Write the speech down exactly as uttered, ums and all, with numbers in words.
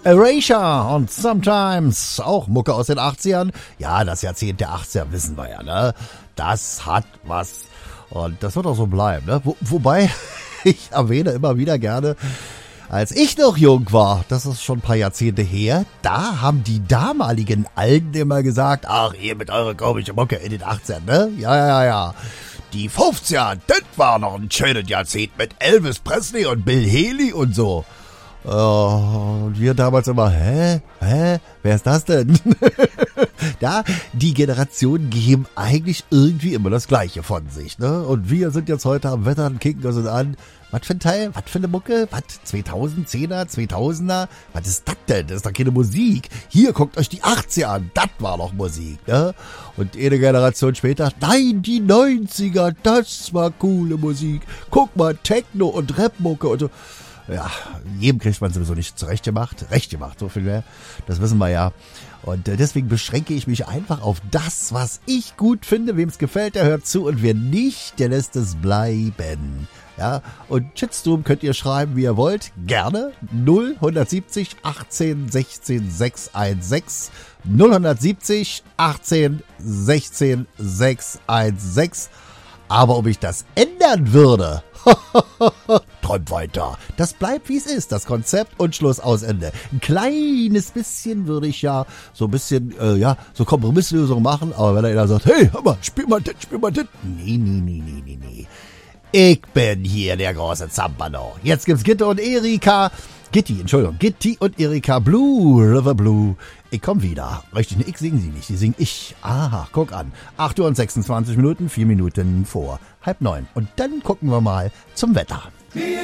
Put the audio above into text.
Erasure und Sometimes, auch Mucke aus den achtzigern. Ja, das Jahrzehnt der achtziger wissen wir ja, ne? Das hat was und das wird auch so bleiben, ne? Wo, wobei, ich erwähne immer wieder gerne, als ich noch jung war, das ist schon ein paar Jahrzehnte her, da haben die damaligen Alten immer gesagt, ach, ihr mit eurer komischen Mucke in den achtzigern, ne? Ja, ja, ja, ja. Die fünfziger, das war noch ein schönes Jahrzehnt mit Elvis Presley und Bill Haley und so. Uh, und wir damals immer, hä? Hä? Wer ist das denn? Da, die Generationen geben eigentlich irgendwie immer das Gleiche von sich, ne? Und wir sind jetzt heute am Wettern, kicken uns an. Was für ein Teil? Was für eine Mucke? Was? zweitausendzehner? zweitausender? Was ist das denn? Das ist doch keine Musik. Hier, guckt euch die achtziger an. Das war doch Musik, ne? Und eine Generation später, nein, die neunziger, das war coole Musik. Guck mal, Techno und Rapmucke und so. Ja, jedem kriegt man sowieso nicht zurecht gemacht. Recht gemacht, so viel mehr. Das wissen wir ja. Und äh, deswegen beschränke ich mich einfach auf das, was ich gut finde. Wem es gefällt, der hört zu. Und wer nicht, der lässt es bleiben. Ja, und Shitstorm könnt ihr schreiben, wie ihr wollt. Gerne. null siebzig achtzehn sechzehn sechshundertsechzehn. null siebzig achtzehn sechzehn sechshundertsechzehn. Aber ob ich das ändern würde, träumt weiter. Das bleibt, wie es ist, das Konzept und Schluss, aus, Ende. Ein kleines bisschen würde ich ja so ein bisschen, äh, ja, so Kompromisslösungen machen, aber wenn einer sagt, hey, hör mal, spiel mal das, spiel mal das. Nee, nee, nee, nee, nee, nee. Ich bin hier der große Zampano. Jetzt gibt's Gitte und Erika. Gitti, Entschuldigung, Gitti und Erika Blue, River Blue. Ich komm wieder. Richtig, ne, ich singen sie nicht, die singen ich. Aha, guck an. acht Uhr und sechsundzwanzig Minuten, vier Minuten vor halb neun. Und dann gucken wir mal zum Wetter.